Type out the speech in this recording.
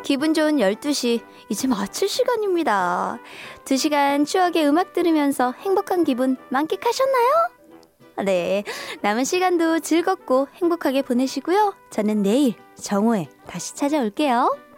기분 좋은 12시, 이제 마칠 시간입니다. 2시간 추억의 음악 들으면서 행복한 기분 만끽하셨나요? 네, 남은 시간도 즐겁고 행복하게 보내시고요. 저는 내일 정오에 다시 찾아올게요.